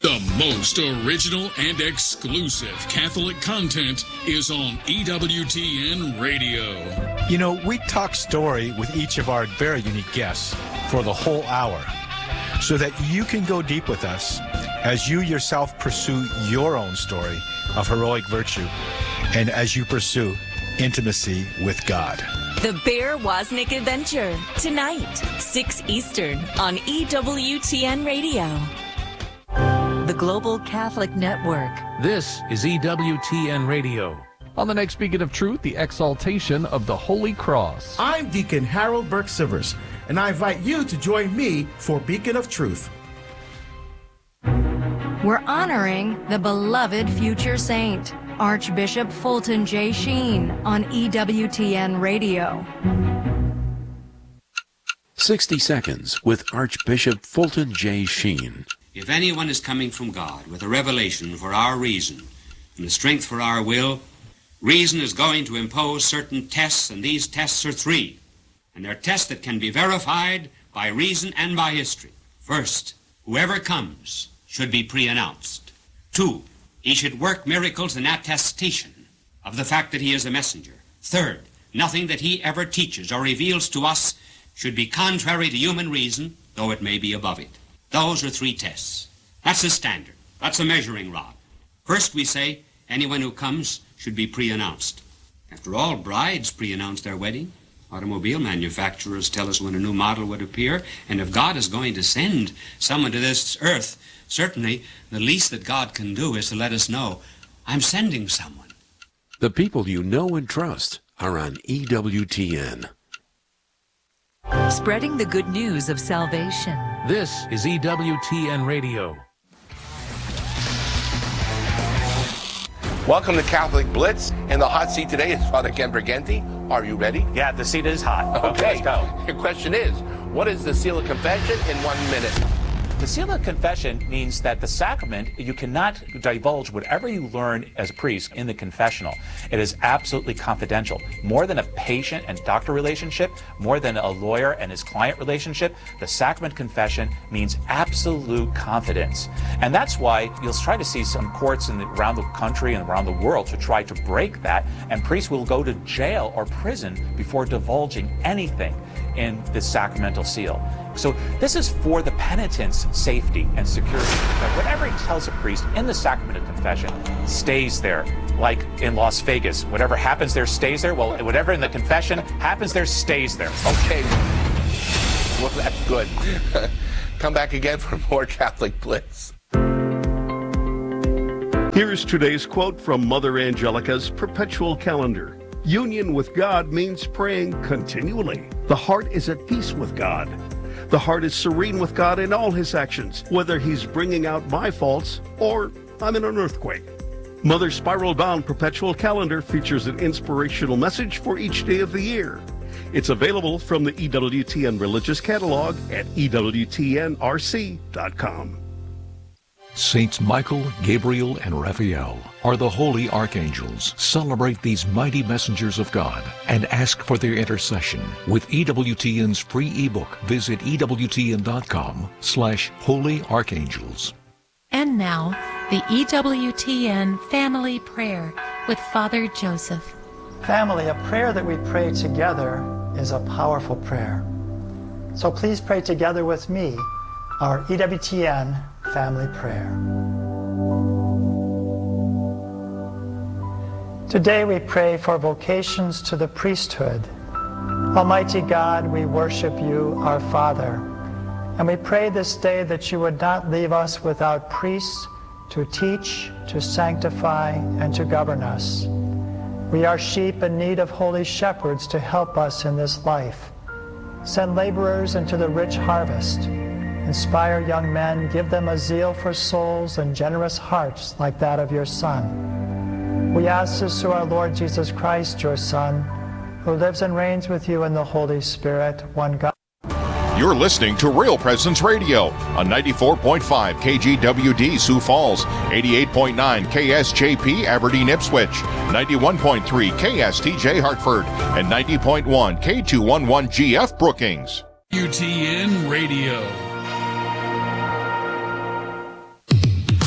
The most original and exclusive Catholic content is on EWTN Radio. You know, we talk story with each of our very unique guests for the whole hour so that you can go deep with us as you yourself pursue your own story of heroic virtue and as you pursue intimacy with God. The Bear Wozniak Adventure, tonight, 6 Eastern on EWTN Radio. The Global Catholic Network. This is EWTN Radio. On the next Beacon of Truth, the exaltation of the Holy Cross. I'm Deacon Harold Burke-Sivers, and I invite you to join me for Beacon of Truth. We're honoring the beloved future saint, Archbishop Fulton J. Sheen, on EWTN Radio. 60 Seconds with Archbishop Fulton J. Sheen. If anyone is coming from God with a revelation for our reason and the strength for our will, reason is going to impose certain tests, and these tests are 3. And they're tests that can be verified by reason and by history. First, whoever comes should be pre-announced. 2, he should work miracles in attestation of the fact that he is a messenger. 3rd, nothing that he ever teaches or reveals to us should be contrary to human reason, though it may be above it. Those are 3 tests. That's a standard. That's a measuring rod. First, we say anyone who comes should be pre-announced. After all, brides pre-announce their wedding. Automobile manufacturers tell us when a new model would appear. And if God is going to send someone to this earth, certainly the least that God can do is to let us know, I'm sending someone. The people you know and trust are on EWTN. Spreading the good news of salvation. This is EWTN Radio. Welcome to Catholic Blitz. In the hot seat today is Father Ken Briganti. Are you ready? Yeah, the seat is hot. Okay, let's go. Your question is, what is the seal of confession in 1 minute? The seal of confession means that the sacrament, you cannot divulge whatever you learn as a priest in the confessional. It is absolutely confidential. More than a patient and doctor relationship, more than a lawyer and his client relationship, the sacrament confession means absolute confidence. And that's why you'll try to see some courts around the country and around the world to try to break that, and priests will go to jail or prison before divulging anything in the sacramental seal. So this is for the penitent's safety and security. That whatever he tells a priest in the sacrament of confession stays there. Like in Las Vegas, whatever happens there stays there. Well, whatever in the confession happens there stays there. Okay. Well, that's good. Come back again for more Catholic Blitz. Here's today's quote from Mother Angelica's Perpetual Calendar. Union with God means praying continually. The heart is at peace with God. The heart is serene with God in all his actions, whether he's bringing out my faults or I'm in an earthquake. Mother's spiral-bound perpetual calendar features an inspirational message for each day of the year. It's available from the EWTN Religious Catalog at EWTNRC.com. Saints Michael, Gabriel, and Raphael are the holy archangels. Celebrate these mighty messengers of God and ask for their intercession. With EWTN's free ebook, visit EWTN.com/Holy Archangels. And now, the EWTN Family Prayer with Father Joseph. Family, a prayer that we pray together is a powerful prayer. So please pray together with me our EWTN Family Prayer. Today we pray for vocations to the priesthood. Almighty God, we worship you, our Father, and we pray this day that you would not leave us without priests to teach, to sanctify, and to govern us. We are sheep in need of holy shepherds to help us in this life. Send laborers into the rich harvest. Inspire young men, give them a zeal for souls and generous hearts like that of your Son. We ask this through our Lord Jesus Christ, your Son, who lives and reigns with you in the Holy Spirit, one God. You're listening to Real Presence Radio on 94.5 KGWD Sioux Falls, 88.9 KSJP Aberdeen Ipswich, 91.3 KSTJ Hartford, and 90.1 K211GF UTN Radio.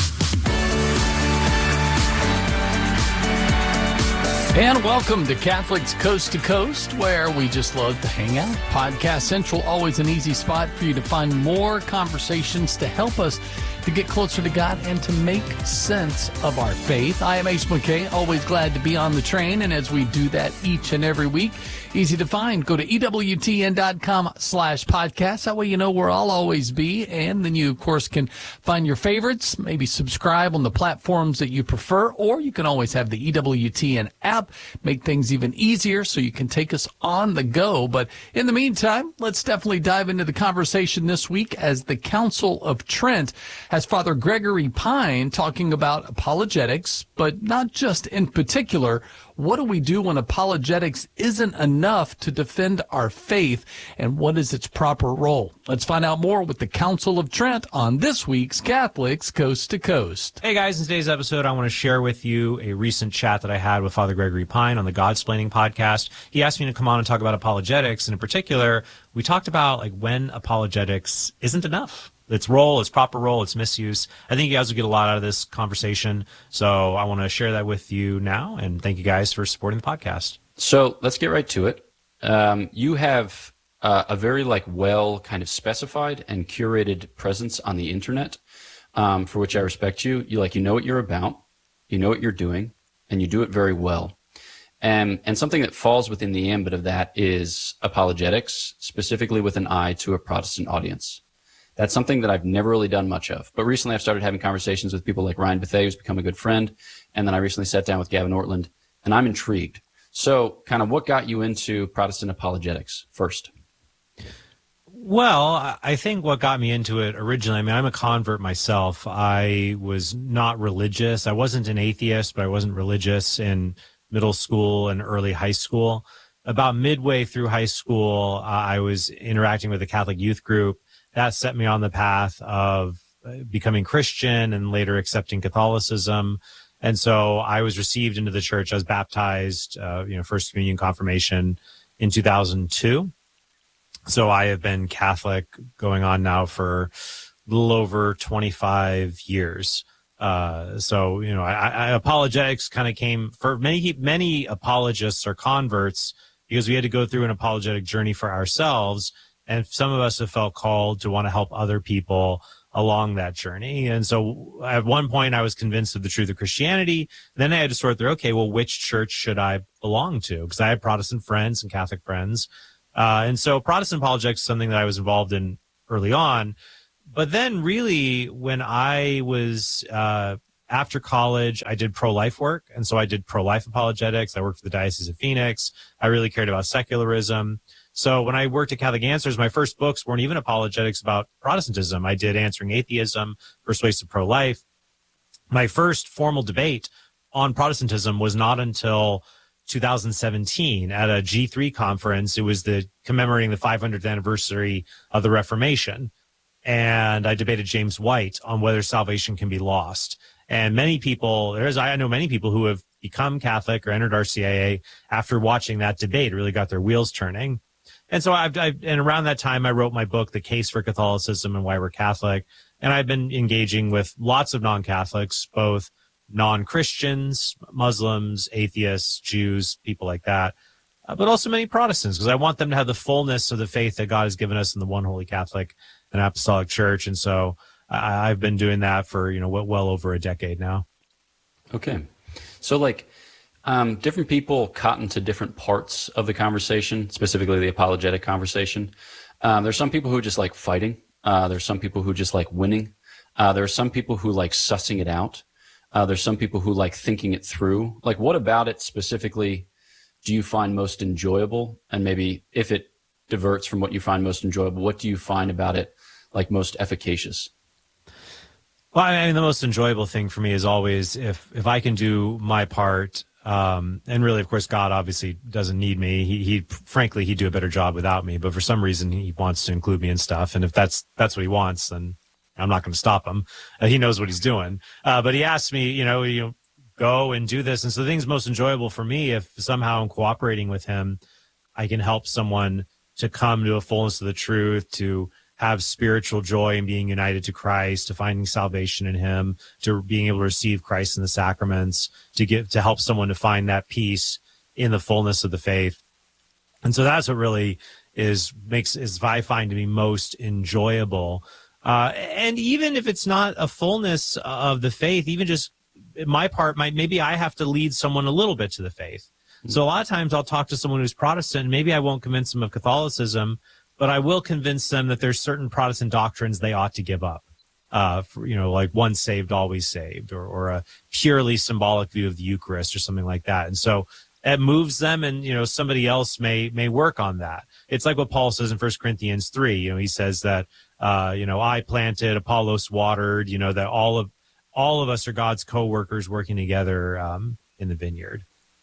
And welcome to Catholics Coast to Coast, where we just love to hang out. Podcast Central, always an easy spot for you to find more conversations to help us to get closer to God and to make sense of our faith. I am Ace McKay, always glad to be on the train, and as we do that each and every week, easy to find. Go to EWTN.com/podcast. That way you know where I'll always be, and then you, of course, can find your favorites, maybe subscribe on the platforms that you prefer, or you can always have the EWTN app, make things even easier so you can take us on the go. But in the meantime, let's definitely dive into the conversation this week as the Council of Trent has Father Gregory Pine talking about apologetics, but not just in particular. What do we do when apologetics isn't enough to defend our faith, and what is its proper role? Let's find out more with the Council of Trent on this week's Catholics Coast to Coast. Hey guys, in today's episode, I want to share with you a recent chat that I had with Father Gregory Pine on the Godsplaining podcast. He asked me to come on and talk about apologetics, and in particular, we talked about like when apologetics isn't enough. Its role, its proper role, its misuse. I think you guys will get a lot out of this conversation. So I want to share that with you now. And thank you guys for supporting the podcast. So let's get right to it. You have a very well kind of specified and curated presence on the internet, for which I respect you. You know what you're about, you know what you're doing, and you do it very well. And something that falls within the ambit of that is apologetics, specifically with an eye to a Protestant audience. That's something that I've never really done much of. But recently I've started having conversations with people like Ryan Bethea, who's become a good friend. And then I recently sat down with Gavin Ortland, and I'm intrigued. So kind of what got you into Protestant apologetics first? Well, I think what got me into it originally, I'm a convert myself. I was not religious. I wasn't an atheist, but I wasn't religious in middle school and early high school. About midway through high school, I was interacting with a Catholic youth group. That set me on the path of becoming Christian and later accepting Catholicism. And so I was received into the church. I was baptized, First Communion, Confirmation in 2002. So I have been Catholic going on now for a little over 25 years. Apologetics kind of came for many apologists or converts because we had to go through an apologetic journey for ourselves. And some of us have felt called to want to help other people along that journey. And so at one point I was convinced of the truth of Christianity. Then I had to sort through, okay, well, which church should I belong to? Because I had Protestant friends and Catholic friends. And so Protestant apologetics is something that I was involved in early on. But then really when I was, after college, I did pro-life work. And so I did pro-life apologetics. I worked for the Diocese of Phoenix. I really cared about secularism. So when I worked at Catholic Answers, my first books weren't even apologetics about Protestantism. I did Answering Atheism, Persuasive Pro-Life. My first formal debate on Protestantism was not until 2017 at a G3 conference. It was commemorating the 500th anniversary of the Reformation. And I debated James White on whether salvation can be lost. And I know many people who have become Catholic or entered RCIA after watching that debate. It really got their wheels turning. And so and around that time, I wrote my book, The Case for Catholicism and Why We're Catholic. And I've been engaging with lots of non-Catholics, both non-Christians, Muslims, atheists, Jews, people like that, but also many Protestants, because I want them to have the fullness of the faith that God has given us in the one holy Catholic and Apostolic Church. And so I've been doing that for, well over a decade now. Okay. So different people cotton to different parts of the conversation, specifically the apologetic conversation. There's some people who just like fighting. There's some people who just like winning. There are some people who like sussing it out. There's some people who like thinking it through. What about it specifically do you find most enjoyable? And maybe if it diverts from what you find most enjoyable, what do you find about it most efficacious? Well, the most enjoyable thing for me is always if I can do my part. And really, of course, God obviously doesn't need me. Frankly, he'd do a better job without me, but for some reason he wants to include me in stuff. And if that's what he wants, then I'm not going to stop him. He knows what he's doing. But he asked me, go and do this. And so the thing's most enjoyable for me, if somehow I'm cooperating with him, I can help someone to come to a fullness of the truth, to have spiritual joy in being united to Christ, to finding salvation in him, to being able to receive Christ in the sacraments, to help someone to find that peace in the fullness of the faith. And so that's what really is I find to be most enjoyable. And even if it's not a fullness of the faith, even just my part, maybe I have to lead someone a little bit to the faith. So a lot of times I'll talk to someone who's Protestant, and maybe I won't convince them of Catholicism, but I will convince them that there's certain Protestant doctrines they ought to give up. Like once saved, always saved, or a purely symbolic view of the Eucharist or something like that. And so it moves them, and, somebody else may work on that. It's like what Paul says in 1 Corinthians 3. He says that, I planted, Apollos watered, that all of us are God's co-workers working together in the vineyard.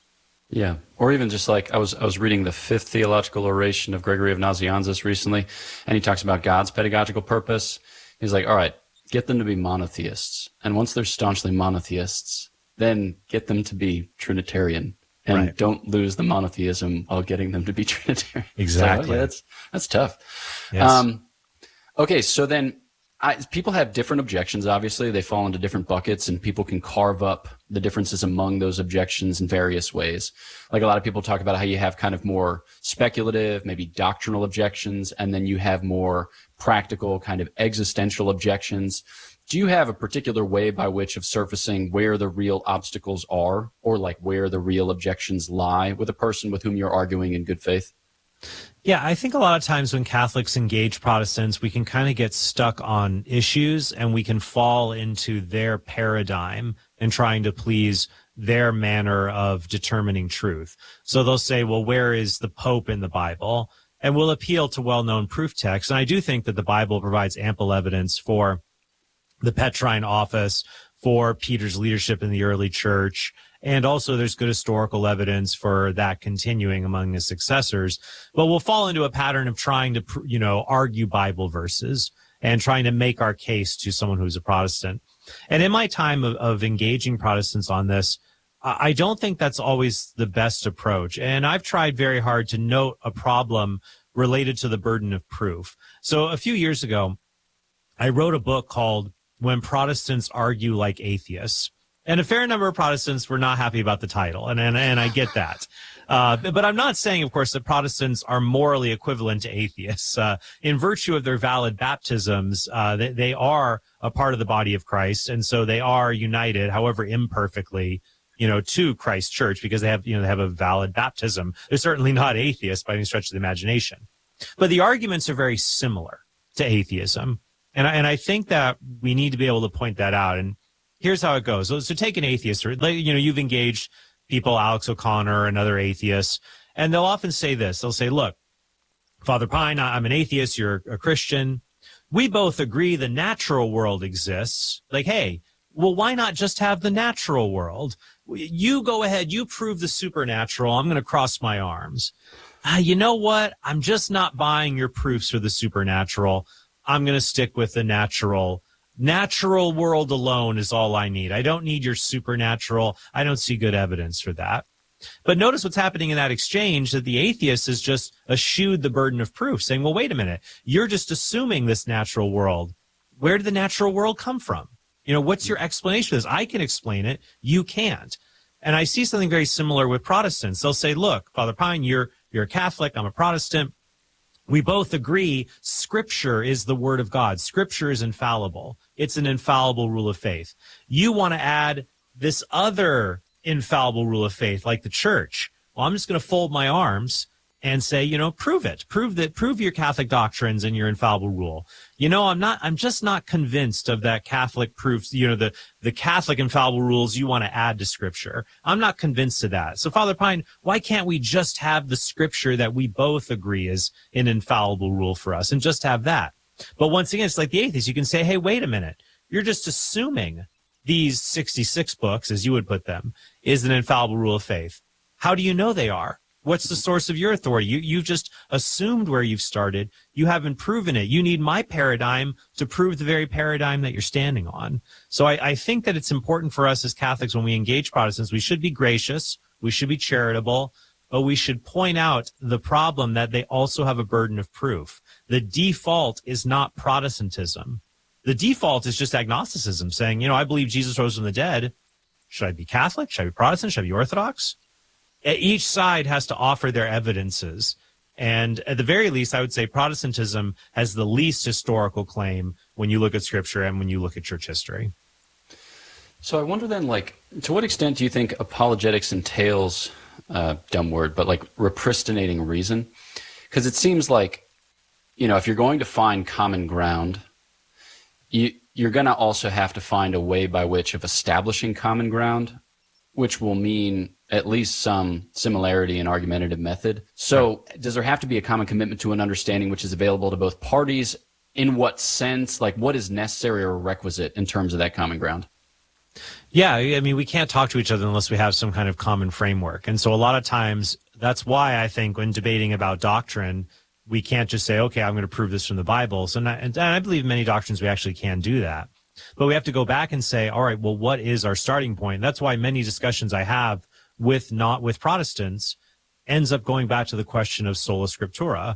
Yeah, or even just like I was reading the Fifth Theological Oration of Gregory of Nazianzus recently, and he talks about God's pedagogical purpose. He's like, all right, get them to be monotheists. And once they're staunchly monotheists, then get them to be Trinitarian. And don't lose the monotheism while getting them to be Trinitarian. Exactly. So, yeah, that's tough. Yes. Okay, so then people have different objections, obviously. They fall into different buckets, and people can carve up the differences among those objections in various ways. Like a lot of people talk about how you have kind of more speculative, maybe doctrinal objections, and then you have more practical kind of existential objections. Do you have a particular way by which of surfacing where the real obstacles are, or like where the real objections lie with a person with whom you're arguing in good faith? Yeah, I think a lot of times when Catholics engage Protestants, we can kind of get stuck on issues, and we can fall into their paradigm and trying to please their manner of determining truth. So they'll say, well, where is the Pope in the Bible? And we'll appeal to well-known proof texts. And I do think that the Bible provides ample evidence for the Petrine office, for Peter's leadership in the early church. And also there's good historical evidence for that continuing among his successors. But we'll fall into a pattern of trying to, argue Bible verses and trying to make our case to someone who's a Protestant. And in my time of engaging Protestants on this, I don't think that's always the best approach. And I've tried very hard to note a problem related to the burden of proof. So a few years ago, I wrote a book called When Protestants Argue Like Atheists. And a fair number of Protestants were not happy about the title, and I get that. But I'm not saying, of course, that Protestants are morally equivalent to atheists. In virtue of their valid baptisms, they are a part of the body of Christ, and so they are united, however imperfectly, to Christ's church, because they have a valid baptism. They're certainly not atheists by any stretch of the imagination. But the arguments are very similar to atheism, and I think that we need to be able to point that out. And here's how it goes. So take an atheist, or you've engaged people, Alex O'Connor and other atheists, and they'll often say this. They'll say, look, Father Pine, I'm an atheist, you're a Christian. We both agree the natural world exists. Like, hey, well, why not just have the natural world? You go ahead, you prove the supernatural. I'm going to cross my arms. You know what? I'm just not buying your proofs for the supernatural. I'm going to stick with the natural. Natural world alone is all I need. I don't need your supernatural. I don't see good evidence for that. But notice what's happening in that exchange, that the atheist has just eschewed the burden of proof, saying, well, wait a minute. You're just assuming this natural world. Where did the natural world come from? What's your explanation for this? I can explain it. You can't. And I see something very similar with Protestants. They'll say, look, Father Pine, you're a Catholic. I'm a Protestant. We both agree Scripture is the Word of God. Scripture is infallible. It's an infallible rule of faith. You want to add this other infallible rule of faith, like the church. Well, I'm just going to fold my arms and say, prove it. Prove your Catholic doctrines and your infallible rule. I'm just not convinced of that Catholic proof, the Catholic infallible rules you want to add to Scripture. I'm not convinced of that. So, Father Pine, why can't we just have the Scripture that we both agree is an infallible rule for us and just have that? But once again, it's like the atheist. You can say, hey, wait a minute. You're just assuming these 66 books, as you would put them, is an infallible rule of faith. How do you know they are? What's the source of your authority? You've just assumed where you've started. You haven't proven it. You need my paradigm to prove the very paradigm that you're standing on. So I think that it's important for us as Catholics, when we engage Protestants, we should be gracious, we should be charitable, but we should point out the problem that they also have a burden of proof. The default is not Protestantism. The default is just agnosticism, saying, I believe Jesus rose from the dead. Should I be Catholic? Should I be Protestant? Should I be Orthodox? Each side has to offer their evidences. And at the very least, I would say Protestantism has the least historical claim when you look at Scripture and when you look at church history. So I wonder then, like, to what extent do you think apologetics entails, dumb word, but like repristinating reason? Because it seems like, you know, if you're going to find common ground, you're going to also have to find a way by which of establishing common ground, which will mean at least some similarity in argumentative method. So does there have to be a common commitment to an understanding which is available to both parties? In what sense? Like, what is necessary or requisite in terms of that common ground? Yeah, I mean, we can't talk to each other unless we have some kind of common framework. And so a lot of times, that's why I think when debating about doctrine, we can't just say, okay, I'm going to prove this from the Bible. So, and I believe many doctrines we actually can do that. But we have to go back and say, all right, well, what is our starting point? That's why many discussions I have with Protestants ends up going back to the question of sola scriptura,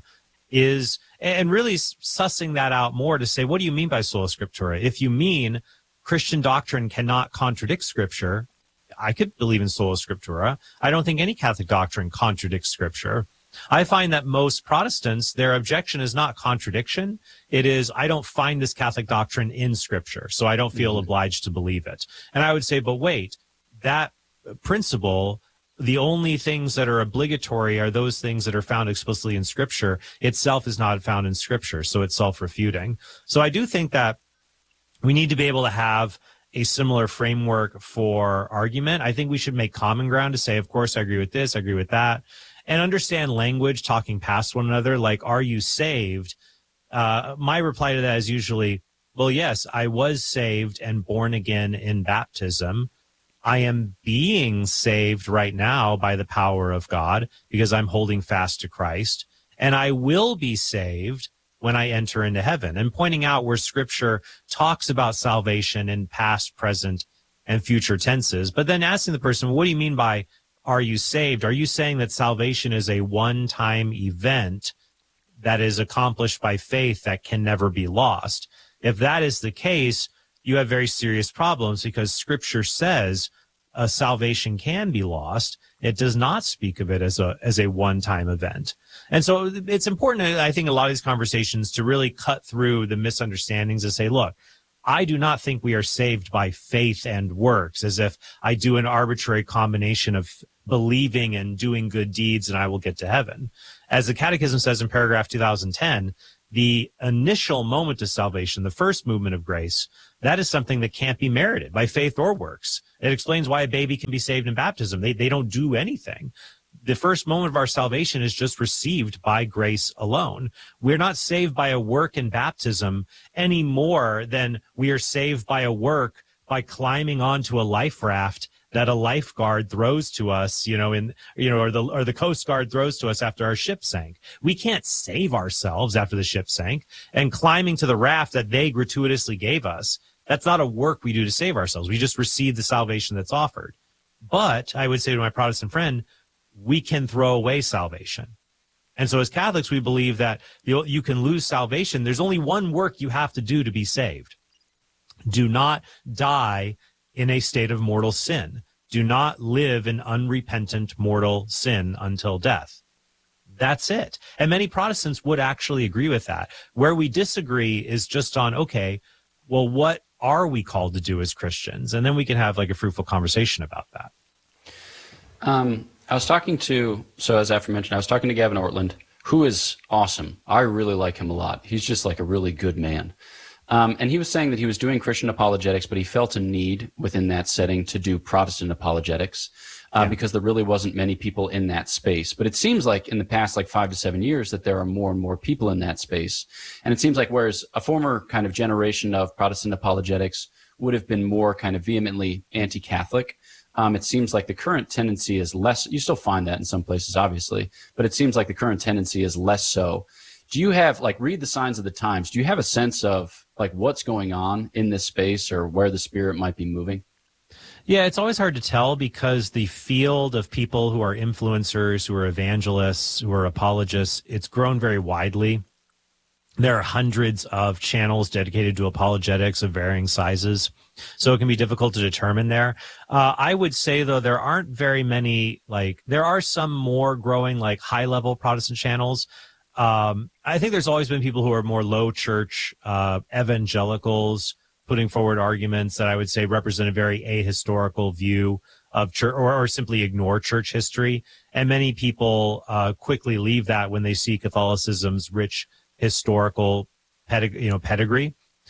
and really sussing that out more to say, what do you mean by sola scriptura? If you mean Christian doctrine cannot contradict Scripture, I could believe in sola scriptura. I don't think any Catholic doctrine contradicts Scripture. I find that most Protestants, their objection is not contradiction. It is, I don't find this Catholic doctrine in Scripture, so I don't feel obliged to believe it. And I would say, but wait, that principle, the only things that are obligatory are those things that are found explicitly in Scripture. Itself is not found in Scripture, so it's self-refuting. So I do think that we need to be able to have a similar framework for argument. I think we should make common ground to say, of course, I agree with this, I agree with that, and understand language, talking past one another, like, are you saved? My reply to that is usually, well, yes, I was saved and born again in baptism. I am being saved right now by the power of God because I'm holding fast to Christ, and I will be saved when I enter into heaven, and pointing out where Scripture talks about salvation in past, present, and future tenses, but then asking the person, what do you mean by are you saved? Are you saying that salvation is a one-time event that is accomplished by faith that can never be lost? If that is the case, you have very serious problems, because Scripture says salvation can be lost. It does not speak of it as a one-time event. And so it's important, I think, a lot of these conversations to really cut through the misunderstandings and say, look, I do not think we are saved by faith and works, as if I do an arbitrary combination of believing and doing good deeds and I will get to heaven. As the Catechism says in paragraph 2010, the initial moment of salvation, the first movement of grace, that is something that can't be merited by faith or works. It explains why a baby can be saved in baptism. They don't do anything. The first moment of our salvation is just received by grace alone. We're not saved by a work in baptism any more than we are saved by a work by climbing onto a life raft that a lifeguard throws to us, or the Coast Guard throws to us after our ship sank. We can't save ourselves after the ship sank, and climbing to the raft that they gratuitously gave us, that's not a work we do to save ourselves. We just receive the salvation that's offered. But I would say to my Protestant friend, we can throw away salvation. And so as Catholics, we believe that you can lose salvation. There's only one work you have to do to be saved. Do not die in a state of mortal sin. Do not live in unrepentant mortal sin until death. That's it. And many Protestants would actually agree with that. Where we disagree is just on, okay, well, what are we called to do as Christians? And then we can have like a fruitful conversation about that. I was talking to, as aforementioned, I was talking to Gavin Ortland, who is awesome. I really like him a lot. He's just like a really good man. And he was saying that he was doing Christian apologetics, but he felt a need within that setting to do Protestant apologetics because there really wasn't many people in that space. But it seems like in the past 5 to 7 years that there are more and more people in that space. And it seems like whereas a former kind of generation of Protestant apologetics would have been more kind of vehemently anti-Catholic, it seems like the current tendency is less. You still find that in some places, obviously, but it seems like the current tendency is less so. Do you have, read the signs of the times? Do you have a sense of, what's going on in this space or where the Spirit might be moving? Yeah, it's always hard to tell because the field of people who are influencers, who are evangelists, who are apologists, it's grown very widely. There are hundreds of channels dedicated to apologetics of varying sizes, so it can be difficult to determine there. I would say, though, there aren't very many, there are some more growing, high-level Protestant channels. I think there's always been people who are more low church evangelicals putting forward arguments that I would say represent a very ahistorical view of church, or simply ignore church history. And many people quickly leave that when they see Catholicism's rich historical pedigree.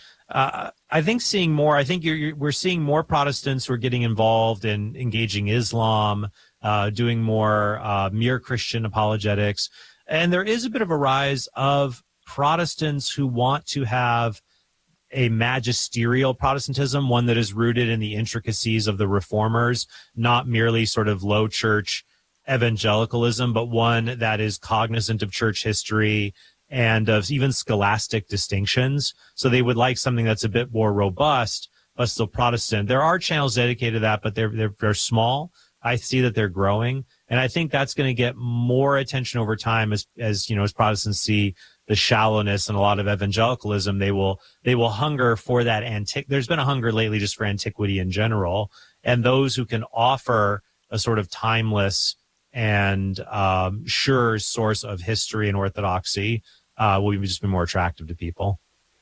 I think we're seeing more Protestants who are getting involved in engaging Islam, doing more mere Christian apologetics. And there is a bit of a rise of Protestants who want to have a magisterial Protestantism, one that is rooted in the intricacies of the Reformers, not merely sort of low church evangelicalism, but one that is cognizant of church history and of even scholastic distinctions. So they would like something that's a bit more robust, but still Protestant. There are channels dedicated to that, but they're small. I see that they're growing, and I think that's going to get more attention over time as Protestants see the shallowness and a lot of evangelicalism. They will hunger for that there's been a hunger lately just for antiquity in general, and those who can offer a sort of timeless and sure source of history and orthodoxy will just be more attractive to people.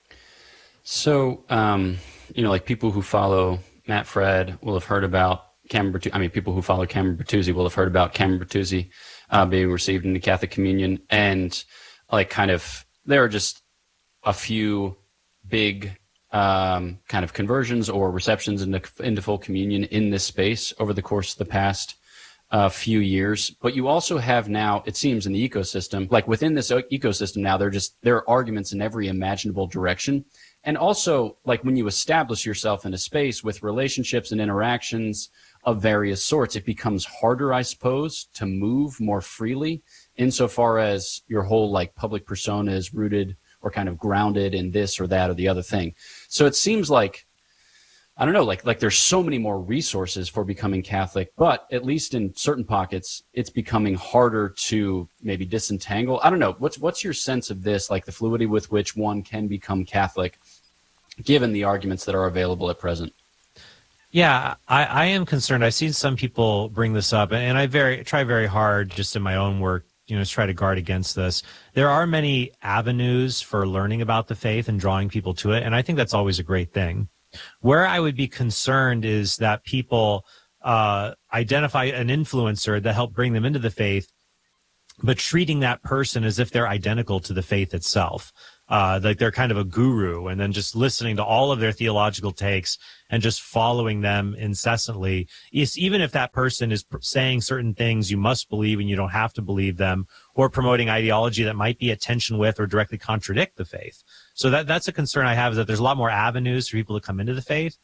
So, people who follow Matt Fred will have heard about Cameron Bertuzzi. People who follow Cameron Bertuzzi will have heard about Cameron Bertuzzi being received into Catholic communion. And there are just a few big kind of conversions or receptions into full communion in this space over the course of the past few years. But you also have now, it seems, in the ecosystem, within this ecosystem now, there are arguments in every imaginable direction. And also, when you establish yourself in a space with relationships and interactions of various sorts, it becomes harder, I suppose, to move more freely insofar as your whole public persona is rooted or kind of grounded in this or that or the other thing. So it seems like, I don't know, there's so many more resources for becoming Catholic, but at least in certain pockets, it's becoming harder to maybe disentangle. I don't know. What's your sense of this, the fluidity with which one can become Catholic, given the arguments that are available at present? Yeah, I am concerned. I've seen some people bring this up, and I try very hard just in my own work, to try to guard against this. There are many avenues for learning about the faith and drawing people to it, and I think that's always a great thing. Where I would be concerned is that people identify an influencer that helped bring them into the faith, but treating that person as if they're identical to the faith itself. They're kind of a guru, and then just listening to all of their theological takes and just following them incessantly. Even if that person is saying certain things you must believe and you don't have to believe them, or promoting ideology that might be at tension with or directly contradict the faith. So that's a concern I have, is that there's a lot more avenues for people to come into the faith,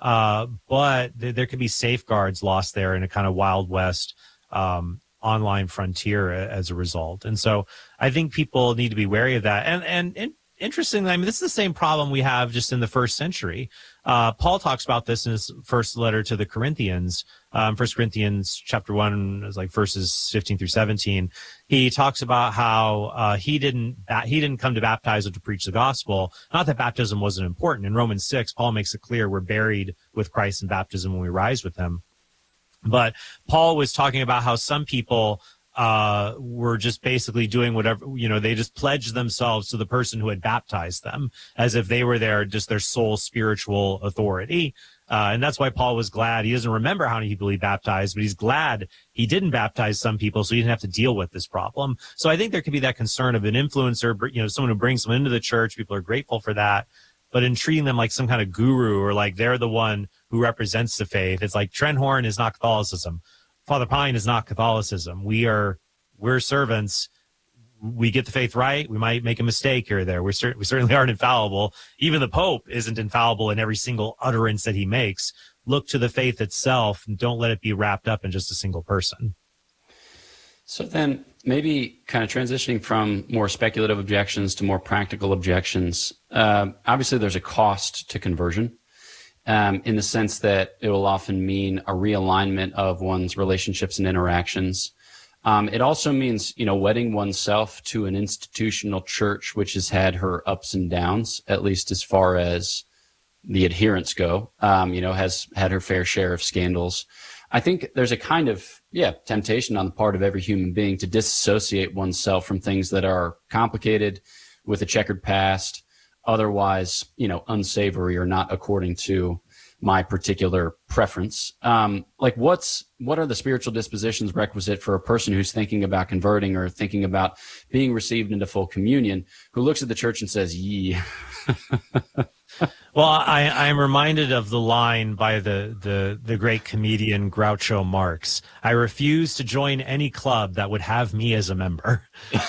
but there could be safeguards lost there in a kind of Wild West online frontier as a result. And so I think people need to be wary of that. And interestingly, this is the same problem we have just in the first century. Paul talks about this in his first letter to the Corinthians, 1 Corinthians chapter 1, is verses 15 through 17. He talks about how he didn't come to baptize or to preach the gospel. Not that baptism wasn't important. In Romans 6, Paul makes it clear we're buried with Christ in baptism when we rise with him. But Paul was talking about how some people were just basically doing whatever, they just pledged themselves to the person who had baptized them as if they were their sole spiritual authority. And that's why Paul was glad. He doesn't remember how many people he baptized, but he's glad he didn't baptize some people so he didn't have to deal with this problem. So I think there could be that concern of an influencer, someone who brings someone into the church. People are grateful for that. But in treating them like some kind of guru, or they're the one who represents the faith, it's like Trent Horn is not Catholicism. Father Pine is not Catholicism. We're servants. We get the faith right. We might make a mistake here or there. We certainly aren't infallible. Even the Pope isn't infallible in every single utterance that he makes. Look to the faith itself and don't let it be wrapped up in just a single person. So then maybe kind of transitioning from more speculative objections to more practical objections. Obviously, there's a cost to conversion in the sense that it will often mean a realignment of one's relationships and interactions. It also means, wedding oneself to an institutional church, which has had her ups and downs, at least as far as the adherents go, has had her fair share of scandals. I think there's a kind of, temptation on the part of every human being to disassociate oneself from things that are complicated, with a checkered past, otherwise, unsavory or not according to my particular preference. What are the spiritual dispositions requisite for a person who's thinking about converting or thinking about being received into full communion, who looks at the church and says, "Yee"? Well, I'm reminded of the line by the great comedian Groucho Marx. I refuse to join any club that would have me as a member.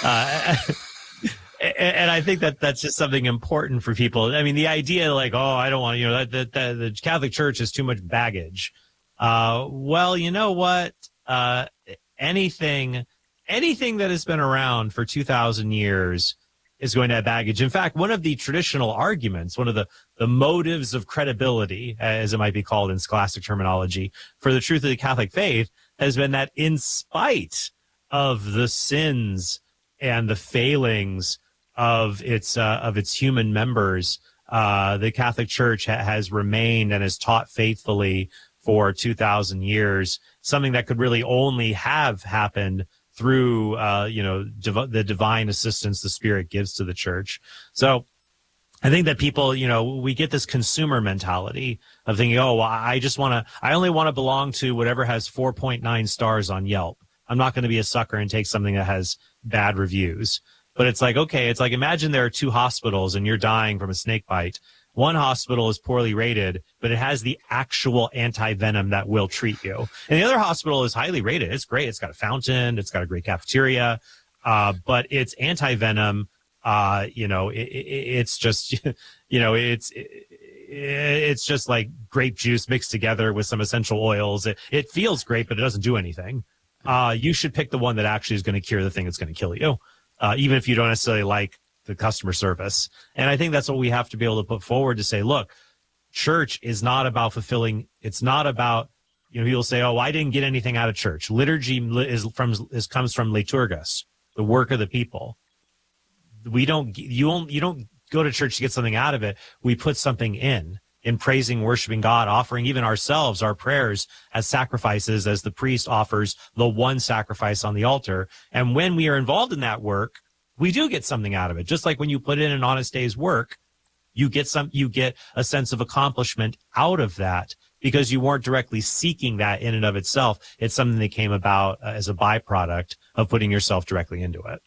And I think that that's just something important for people. I mean, the idea like, I don't want, the Catholic Church has too much baggage. Well, you know what? Anything that has been around for 2,000 years is going to have baggage. In fact, one of the traditional arguments, one of the motives of credibility, as it might be called in scholastic terminology, for the truth of the Catholic faith has been that in spite of the sins and the failings of its human members, the Catholic Church has remained and has taught faithfully for 2,000 years, something that could really only have happened through, the divine assistance the Spirit gives to the church. So I think that people, we get this consumer mentality of thinking, I only want to belong to whatever has 4.9 stars on Yelp. I'm not going to be a sucker and take something that has bad reviews. But it's like, okay, imagine there are two hospitals and you're dying from a snake bite. One hospital is poorly rated, but it has the actual anti-venom that will treat you. And the other hospital is highly rated. It's great. It's got a fountain. It's got a great cafeteria. But it's anti-venom. It's just, it's just like grape juice mixed together with some essential oils. It feels great, but it doesn't do anything. You should pick the one that actually is going to cure the thing that's going to kill you. Even if you don't necessarily like the customer service. And I think that's what we have to be able to put forward to say, look, church is not about fulfilling. It's not about, people say, I didn't get anything out of church. Liturgy comes from liturgus, the work of the people. You don't go to church to get something out of it. We put something in praising, worshiping God, offering even ourselves, our prayers as sacrifices, as the priest offers the one sacrifice on the altar. And when we are involved in that work, we do get something out of it. Just like when you put in an honest day's work, you get a sense of accomplishment out of that because you weren't directly seeking that in and of itself. It's something that came about as a byproduct of putting yourself directly into it.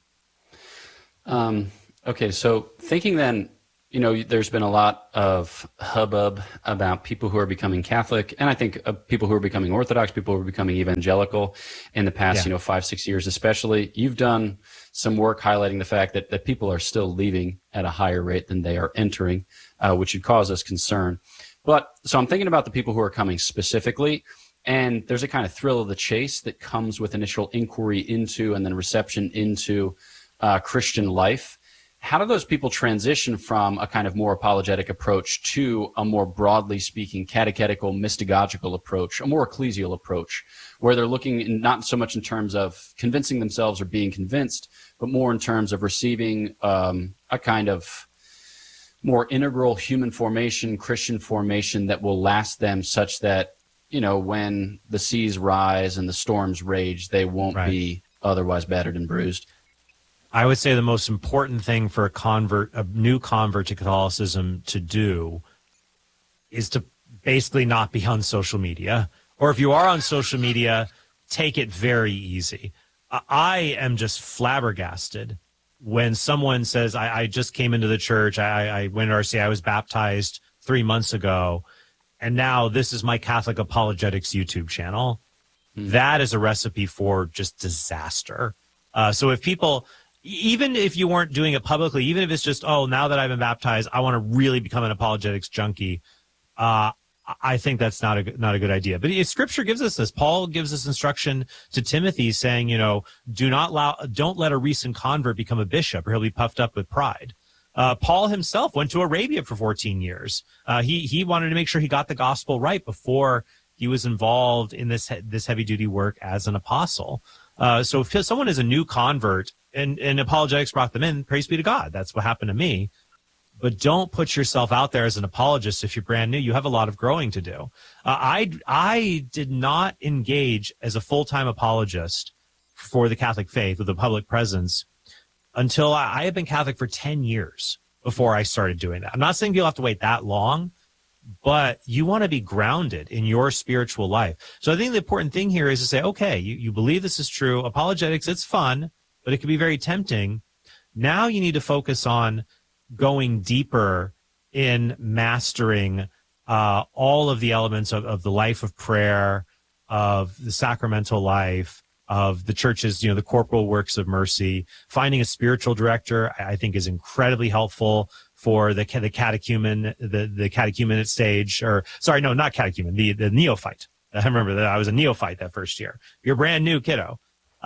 Okay, so thinking then, there's been a lot of hubbub about people who are becoming Catholic, and I think people who are becoming Orthodox, people who are becoming evangelical in the past, 5-6 years especially. You've done some work highlighting the fact that people are still leaving at a higher rate than they are entering, which should cause us concern. So I'm thinking about the people who are coming specifically, and there's a kind of thrill of the chase that comes with initial inquiry into and then reception into Christian life. How do those people transition from a kind of more apologetic approach to a more broadly speaking catechetical, mystagogical approach, a more ecclesial approach, where they're looking not so much in terms of convincing themselves or being convinced, but more in terms of receiving a kind of more integral human formation, Christian formation that will last them such that, when the seas rise and the storms rage, they won't be otherwise battered and bruised? I would say the most important thing for a new convert to Catholicism to do is to basically not be on social media. Or if you are on social media, take it very easy. I am just flabbergasted when someone says, I just came into the church, I went to RCA, I was baptized 3 months ago, and now this is my Catholic Apologetics YouTube channel. That is a recipe for just disaster. So if people... Even if you weren't doing it publicly, even if it's just, now that I've been baptized, I want to really become an apologetics junkie, I think that's not a good idea. But Scripture gives us this. Paul gives us instruction to Timothy saying, don't let a recent convert become a bishop or he'll be puffed up with pride. Paul himself went to Arabia for 14 years. He wanted to make sure he got the gospel right before he was involved in this heavy duty work as an apostle. So if someone is a new convert and apologetics brought them in, praise be to God. That's what happened to me. But don't put yourself out there as an apologist if you're brand new. You have a lot of growing to do. I did not engage as a full-time apologist for the Catholic faith with a public presence until I had been Catholic for 10 years before I started doing that. I'm not saying you'll have to wait that long, but you want to be grounded in your spiritual life. So I think the important thing here is to say, okay, you believe this is true. Apologetics, it's fun, but it can be very tempting. Now you need to focus on going deeper in mastering all of the elements of the life of prayer, of the sacramental life, of the church's, the corporal works of mercy. Finding a spiritual director, I think, is incredibly helpful for the catechumen, the catechumenate stage, or sorry, no, not catechumen, the neophyte. I remember that I was a neophyte that first year. You're a brand new kiddo.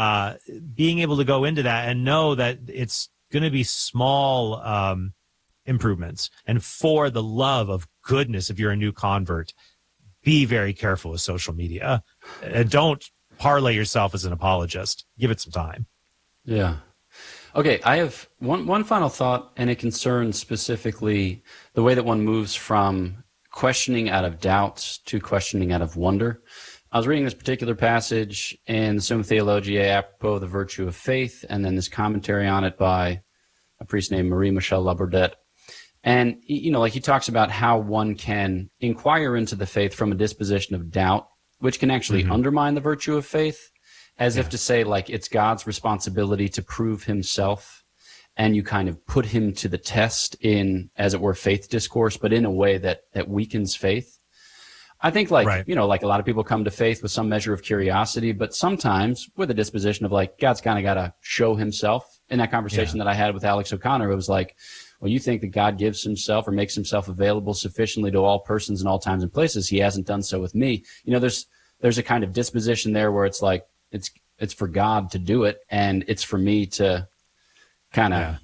Being able to go into that and know that it's going to be small improvements. And for the love of goodness, if you're a new convert, be very careful with social media. Don't parlay yourself as an apologist. Give it some time. Yeah. Okay, I have one final thought, and it concerns specifically the way that one moves from questioning out of doubts to questioning out of wonder. I was reading this particular passage in the Summa Theologiae apropos of the virtue of faith, and then this commentary on it by a priest named Marie-Michel Labordette. And, he talks about how one can inquire into the faith from a disposition of doubt, which can actually undermine the virtue of faith, as if to say, it's God's responsibility to prove himself, and you kind of put him to the test in, as it were, faith discourse, but in a way that weakens faith. I think, a lot of people come to faith with some measure of curiosity, but sometimes with a disposition of, God's kind of got to show himself. In that conversation that I had with Alex O'Connor, it was like, well, you think that God gives himself or makes himself available sufficiently to all persons in all times and places. He hasn't done so with me. There's a kind of disposition there where it's like, it's for God to do it, and it's for me to kind of,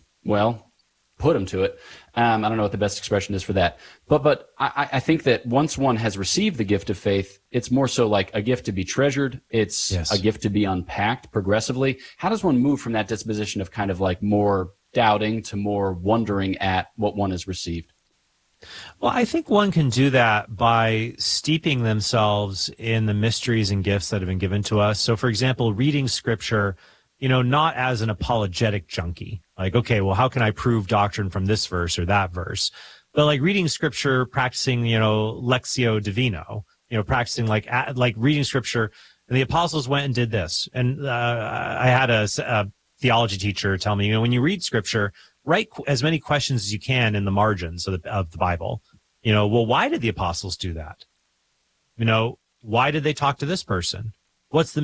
put him to it. I don't know what the best expression is for that. But I think that once one has received the gift of faith, it's more so like a gift to be treasured. It's a gift to be unpacked progressively. How does one move from that disposition of kind of more doubting to more wondering at what one has received? Well, I think one can do that by steeping themselves in the mysteries and gifts that have been given to us. So, for example, reading scripture, not as an apologetic junkie. Okay, well, how can I prove doctrine from this verse or that verse? But reading scripture, practicing, Lectio Divino, practicing reading scripture. And the apostles went and did this. And I had a theology teacher tell me, when you read scripture, write as many questions as you can in the margins of the Bible. Well, why did the apostles do that? Why did they talk to this person? What's the